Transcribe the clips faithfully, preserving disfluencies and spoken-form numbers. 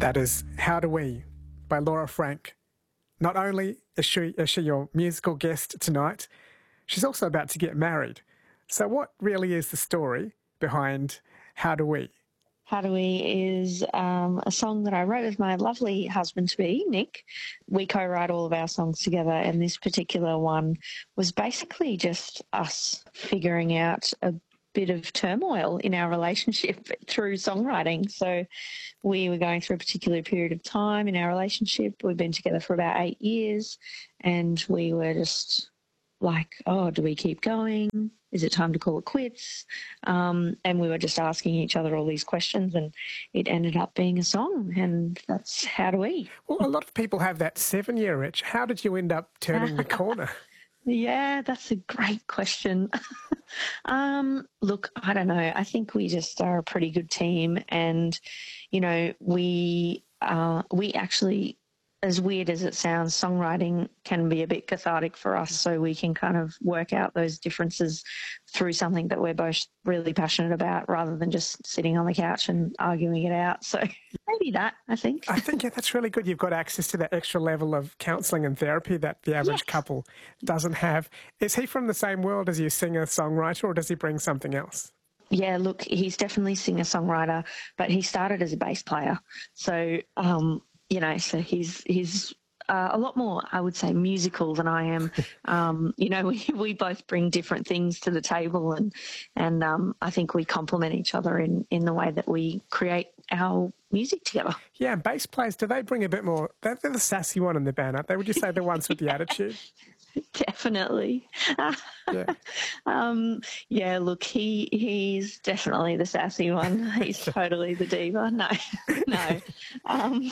That is How Do We by Laura Frank. Not only is she, is she your musical guest tonight, she's also about to get married. So what really is the story behind How Do We? How Do We is um, a song that I wrote with my lovely husband-to-be, Nick. We co-write all of our songs together, and this particular one was basically just us figuring out a bit of turmoil in our relationship through songwriting. So we were going through a particular period of time in our relationship. We've been together for about eight years, and we were just like, oh, do we keep going? Is it time to call it quits? Um, and we were just asking each other all these questions, and it ended up being a song, and that's How Do We. Well, a lot of people have that seven-year itch. How did you end up turning the corner? Yeah, that's a great question. um, look, I don't know. I think we just are a pretty good team, and, you know, we uh, we actually, as weird as it sounds, songwriting can be a bit cathartic for us, so we can kind of work out those differences through something that we're both really passionate about rather than just sitting on the couch and arguing it out. So maybe that, I think. I think, yeah, that's really good. You've got access to that extra level of counselling and therapy that the average Yes. couple doesn't have. Is he from the same world as you, singer-songwriter, or does he bring something else? Yeah, look, he's definitely singer-songwriter, but he started as a bass player. So, um, you know, so he's he's uh, a lot more, I would say, musical than I am. Um, you know, we, we both bring different things to the table, and and um, I think we complement each other in, in the way that we create our music together. Yeah, and bass players, do they bring a bit more... They're, they're the sassy one in the band, aren't they? Would you say the ones with the attitude? Definitely. Yeah. um, yeah, look, he he's definitely the sassy one. He's totally the diva. No, no. Um,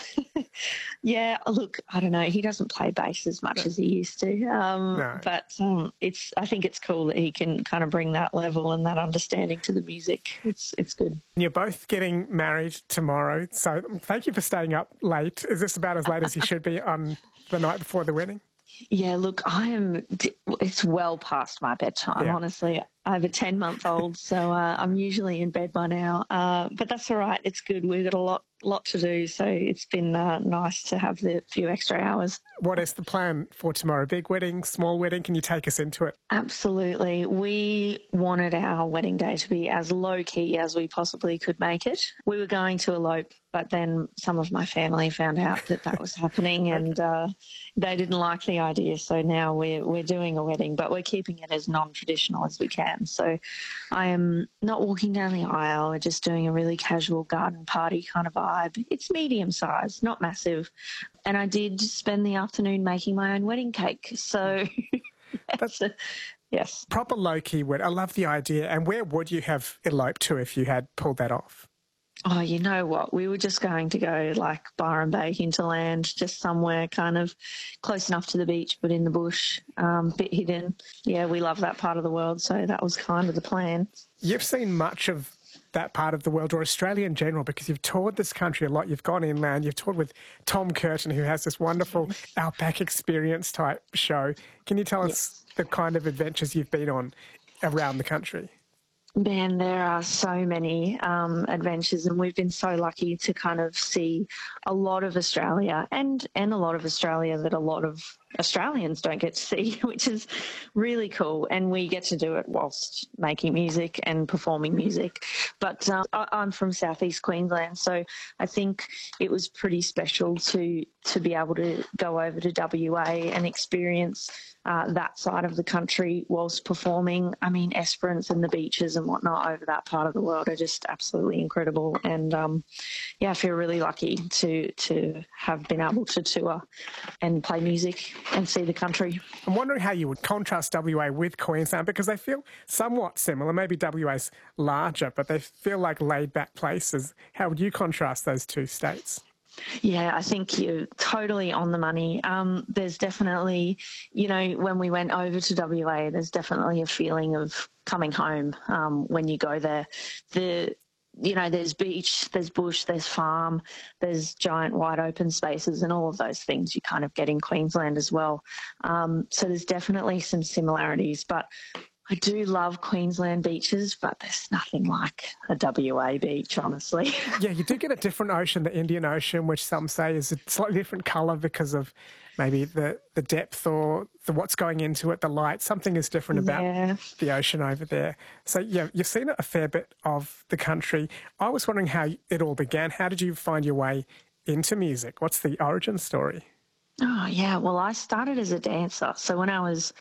yeah, look, I don't know. He doesn't play bass as much as he used to. Um, No. But um, it's. I think it's cool that he can kind of bring that level and that understanding to the music. It's it's good. You're both getting married tomorrow, so thank you for staying up late. Is this about as late as you should be on the night before the wedding? Yeah, look, I am, it's well past my bedtime, Yeah. honestly. I have a ten-month-old, so uh, I'm usually in bed by now. Uh, but that's all right. It's good. We've got a lot lot to do, so it's been uh, nice to have the few extra hours. What is the plan for tomorrow? Big wedding, small wedding? Can you take us into it? Absolutely. We wanted our wedding day to be as low-key as we possibly could make it. We were going to elope, but then some of my family found out that that was happening, and uh, they didn't like the idea, so now we're, we're doing a wedding, but we're keeping it as non-traditional as we can. So I am not walking down the aisle. We're just doing a really casual garden party kind of vibe. It's medium-sized, not massive. And I did spend the afternoon making my own wedding cake. So, that's a, yes. Proper low-key wedding. I love the idea. And where would you have eloped to if you had pulled that off? Oh, you know what? We were just going to go like Byron Bay hinterland, just somewhere kind of close enough to the beach but in the bush, um, bit hidden. Yeah, we love that part of the world, so that was kind of the plan. You've seen much of that part of the world, or Australia in general, because you've toured this country a lot. You've gone inland. You've toured with Tom Curtin, who has this wonderful Outback Experience type show. Can you tell us Yes. the kind of adventures you've been on around the country? Man, there are so many um, adventures, and we've been so lucky to kind of see a lot of Australia and, and a lot of Australia that a lot of Australians don't get to see, which is really cool. And we get to do it whilst making music and performing music. But um, I, I'm from southeast Queensland, so I think it was pretty special to to be able to go over to W A and experience uh, that side of the country whilst performing. I mean, Esperance and the beaches and whatnot over that part of the world are just absolutely incredible. And um, yeah, I feel really lucky to to have been able to tour and play music and see the country. I'm wondering how you would contrast W A with Queensland, because they feel somewhat similar. Maybe W A's larger, but they feel like laid-back places. How would you contrast those two states? Yeah, I think you're totally on the money. Um, there's definitely, you know, when we went over to W A, there's definitely a feeling of coming home um, when you go there. The You know, there's beach, there's bush, there's farm, there's giant wide open spaces, and all of those things you kind of get in Queensland as well. Um, so there's definitely some similarities, but I do love Queensland beaches, but there's nothing like a W A beach, honestly. Yeah, you do get a different ocean, the Indian Ocean, which some say is a slightly different colour because of maybe the, the depth or the what's going into it, the light. Something is different about Yeah. the ocean over there. So, yeah, you've seen a fair bit of the country. I was wondering how it all began. How did you find your way into music? What's the origin story? Oh, yeah. Well, I started as a dancer. So when I was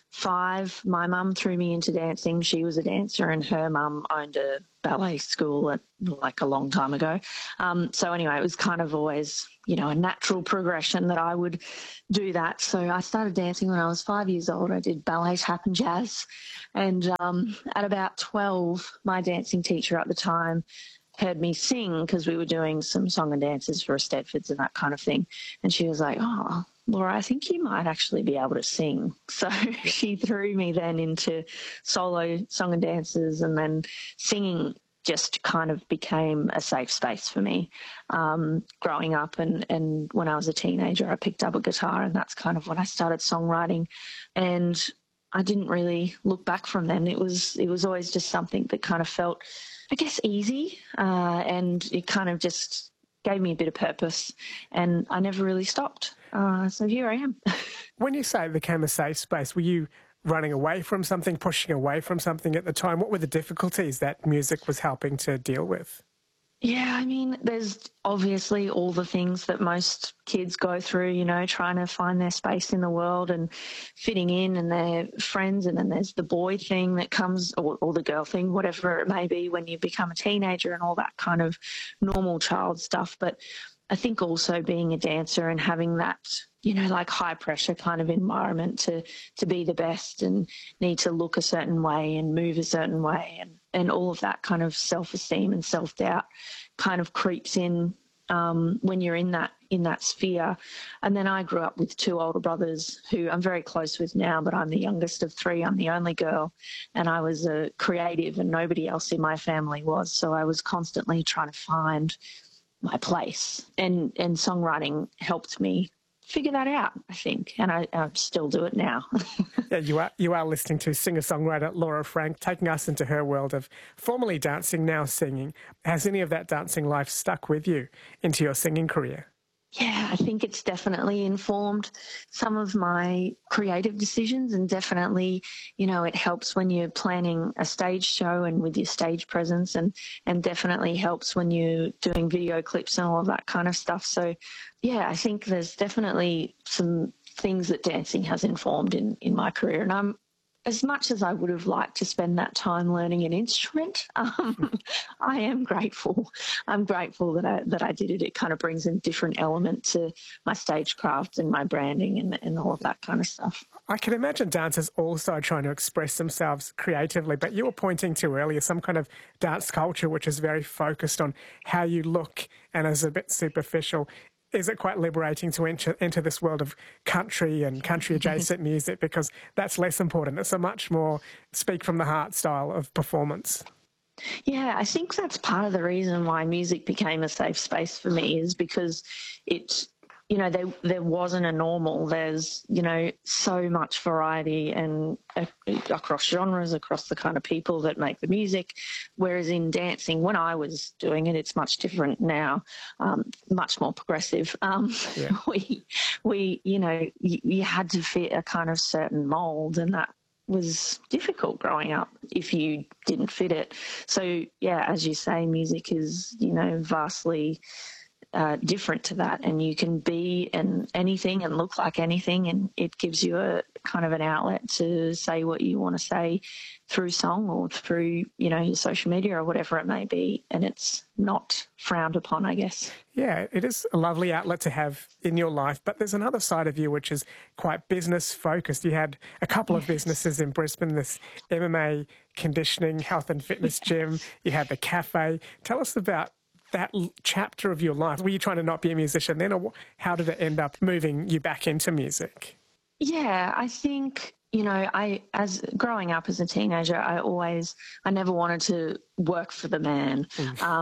five, my mum threw me into dancing. She was a dancer and her mum owned a ballet school at, like a long time ago. Um, so anyway, it was kind of always, you know, a natural progression that I would do that. So I started dancing when I was five years old. I did ballet, tap and jazz. And um, at about twelve, my dancing teacher at the time heard me sing because we were doing some song and dances for Stedfords and that kind of thing. And she was like, oh, Laura, I think you might actually be able to sing. So she threw me then into solo song and dances, and then singing just kind of became a safe space for me um, growing up. And, and when I was a teenager, I picked up a guitar, and that's kind of when I started songwriting. And I didn't really look back from then. It was, it was always just something that kind of felt, I guess, easy, uh, and it kind of just gave me a bit of purpose, and I never really stopped. Uh, so here I am. When you say it became a safe space, were you running away from something, pushing away from something at the time? What were the difficulties that music was helping to deal with? Yeah, I mean, there's obviously all the things that most kids go through, you know, trying to find their space in the world and fitting in and their friends. And then there's the boy thing that comes, or, or the girl thing, whatever it may be, when you become a teenager and all that kind of normal child stuff. But I think also being a dancer and having that, you know, like high pressure kind of environment to, to be the best and need to look a certain way and move a certain way, and, and all of that kind of self-esteem and self-doubt kind of creeps in um, when you're in that, in that sphere. And then I grew up with two older brothers who I'm very close with now, but I'm the youngest of three. I'm the only girl, and I was a creative and nobody else in my family was. So I was constantly trying to find my place, and, and songwriting helped me figure that out, I think, and I, I still do it now. Yeah, you are you are listening to singer-songwriter Laura Frank, taking us into her world of formerly dancing, now singing. Has any of that dancing life stuck with you into your singing career? Yeah, I think it's definitely informed some of my creative decisions, and definitely, you know, it helps when you're planning a stage show and with your stage presence, and, and definitely helps when you're doing video clips and all of that kind of stuff. So, yeah, I think there's definitely some things that dancing has informed in, in my career. And I'm, as much as I would have liked to spend that time learning an instrument, um, I am grateful. I'm grateful that I that I did it. It kind of brings a different element to my stagecraft and my branding and, and all of that kind of stuff. I can imagine dancers also trying to express themselves creatively, but you were pointing to earlier some kind of dance culture which is very focused on how you look and is a bit superficial. Is it quite liberating to enter, enter this world of country and country-adjacent music, because that's less important? It's a much more speak from the heart style of performance. Yeah, I think that's part of the reason why music became a safe space for me, is because it, you know, there there wasn't a normal. There's, you know, so much variety and uh, across genres, across the kind of people that make the music. Whereas in dancing, when I was doing it, it's much different now, um, much more progressive. Um, yeah. We, we, you know, you, you had to fit a kind of certain mold, and that was difficult growing up if you didn't fit it. So, yeah, as you say, music is, you know, vastly Uh, different to that, and you can be an anything and look like anything, and it gives you a kind of an outlet to say what you want to say through song or through, you know, your social media or whatever it may be, and it's not frowned upon, I guess. Yeah, it is a lovely outlet to have in your life, but there's another side of you which is quite business focused. You had a couple of businesses in Brisbane, this M M A conditioning, health and fitness gym, you had the cafe. Tell us about that chapter of your life. Were you trying to not be a musician then, or how did it end up moving you back into music? Yeah, I think, you know, I, as growing up as a teenager, I always, I never wanted to work for the man. Mm. Um,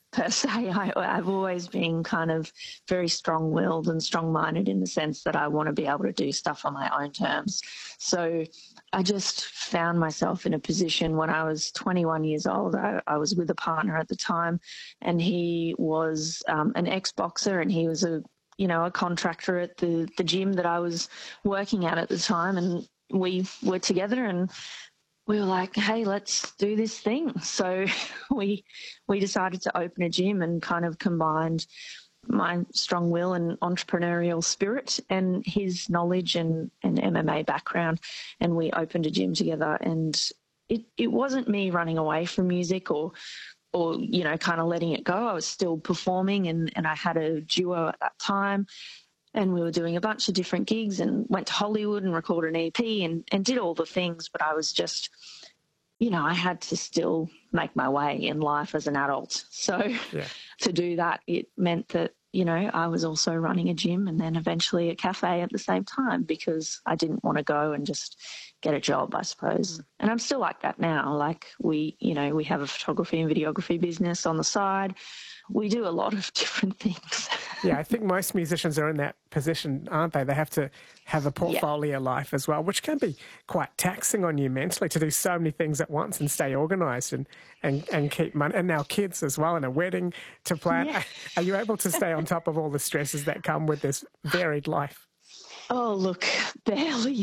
per se. I, I've always been kind of very strong-willed and strong-minded in the sense that I want to be able to do stuff on my own terms. So I just found myself in a position when I was twenty-one years old. I, I was with a partner at the time, and he was um, an ex-boxer, and he was a, you know, a contractor at the, the gym that I was working at at the time. And we were together, and we were like, hey, let's do this thing. So we we decided to open a gym and kind of combined my strong will and entrepreneurial spirit and his knowledge and, and M M A background. And we opened a gym together. And it, it wasn't me running away from music or, or you know, kind of letting it go. I was still performing, and, and I had a duo at that time. And we were doing a bunch of different gigs and went to Hollywood and recorded an E P and, and did all the things. But I was just, you know, I had to still make my way in life as an adult. So yeah. To do that, it meant that, you know, I was also running a gym and then eventually a cafe at the same time, because I didn't want to go and just get a job, I suppose. Mm. And I'm still like that now. Like we, you know, we have a photography and videography business on the side. We do a lot of different things. Yeah, I think most musicians are in that position, aren't they? They have to have a portfolio yeah. life as well, which can be quite taxing on you mentally to do so many things at once and stay organised and, and, and keep money. And now kids as well, and a wedding to plan. Yeah. Are you able to stay on top of all the stresses that come with this varied life? Oh, look, barely.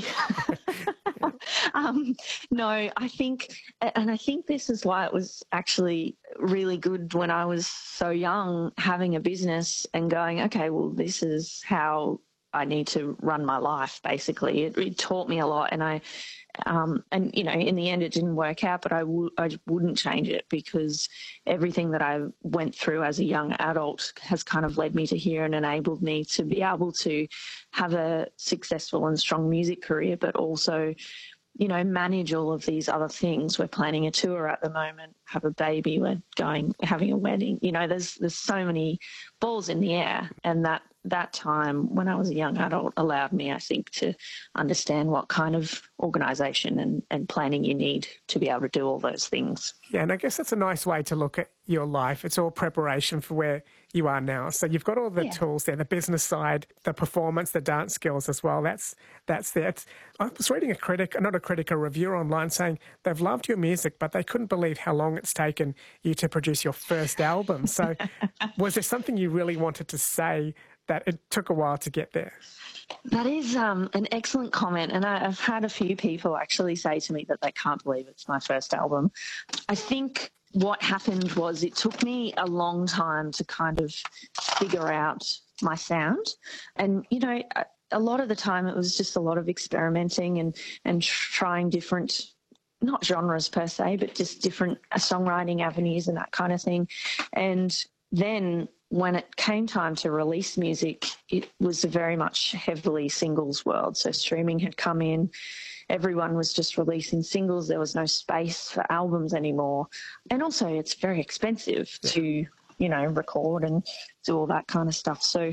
um, no, I think, and I think this is why it was actually really good when I was so young, having a business and going, okay, well, this is how I need to run my life, basically. It, it taught me a lot, and I, um, and, you know, in the end it didn't work out, but I, w- I wouldn't change it, because everything that I went through as a young adult has kind of led me to here and enabled me to be able to have a successful and strong music career, but also, you know, manage all of these other things. We're planning a tour at the moment, have a baby, we're going, having a wedding. You know, there's there's so many balls in the air, and that that time when I was a young adult allowed me, I think, to understand what kind of organisation and, and planning you need to be able to do all those things. Yeah, and I guess that's a nice way to look at your life. It's all preparation for where you are now. So you've got all the yeah. tools there, the business side, the performance, the dance skills as well. That's that's there. It's, I was reading a critic, not a critic, a reviewer online saying they've loved your music, but they couldn't believe how long it's taken you to produce your first album. So was there something you really wanted to say that it took a while to get there? That is um, an excellent comment, and I, I've had a few people actually say to me that they can't believe it's my first album. I think what happened was it took me a long time to kind of figure out my sound, and, you know, a, a lot of the time it was just a lot of experimenting and, and trying different, not genres per se, but just different songwriting avenues and that kind of thing. And then when it came time to release music, it was a very much heavily singles world. So streaming had come in. Everyone was just releasing singles. There was no space for albums anymore. And also it's very expensive yeah. to, you know, record and do all that kind of stuff. So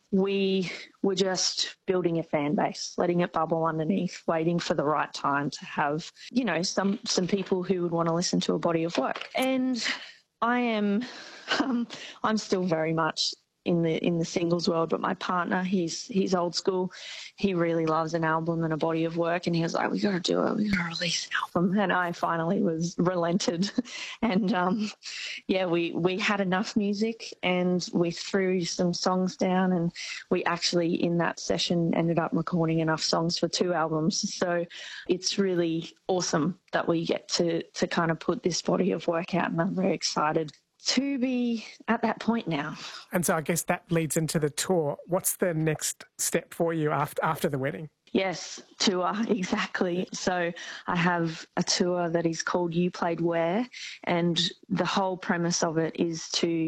we were just building a fan base, letting it bubble underneath, waiting for the right time to have, you know, some, some people who would want to listen to a body of work. And I am, um, I'm still very much in the in the singles world, but my partner, he's he's old school. He really loves an album and a body of work, and he was like, "We got to do it. We got to release an album." And I finally was relented, and um, yeah, we we had enough music, and we threw some songs down, and we actually in that session ended up recording enough songs for two albums. So it's really awesome that we get to to kind of put this body of work out, and I'm very excited to be at that point now. And so I guess that leads into the tour. What's the next step for you after after the wedding? Yes, tour, exactly. So I have a tour that is called You Played Where, and the whole premise of it is to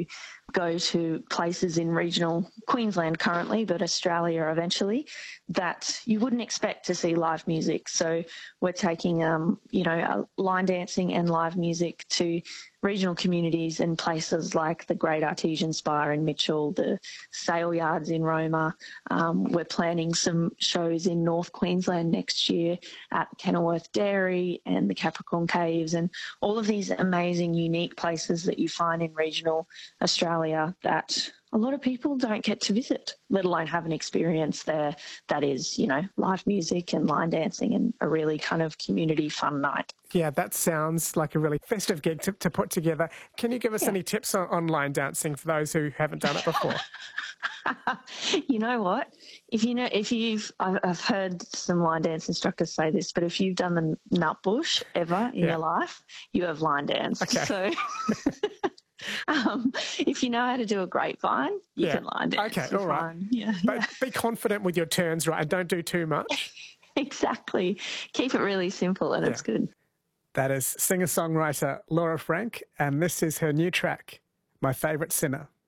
go to places in regional Queensland currently, but Australia eventually, that you wouldn't expect to see live music. So we're taking, um, you know, line dancing and live music to regional communities and places like the Great Artesian Spire in Mitchell, the Sale Yards in Roma. Um, we're planning some shows in North Queensland next year at Kenilworth Dairy and the Capricorn Caves, and all of these amazing, unique places that you find in regional Australia that a lot of people don't get to visit, let alone have an experience there that is, you know, live music and line dancing and a really kind of community fun night. Yeah, that sounds like a really festive gig to, to put together. Can you give us yeah. any tips on, on line dancing for those who haven't done it before? You know what? If you know, if you've, I've, I've heard some line dance instructors say this, but if you've done the nutbush ever in yeah. your life, you have line danced. Okay. So um, if you know how to do a grapevine, you yeah. can line dance. Okay, all right. Yeah, but yeah. be confident with your turns, right? And don't do too much. Exactly. Keep it really simple and yeah. it's good. That is singer-songwriter Laura Frank, and this is her new track, My Favourite Sinner.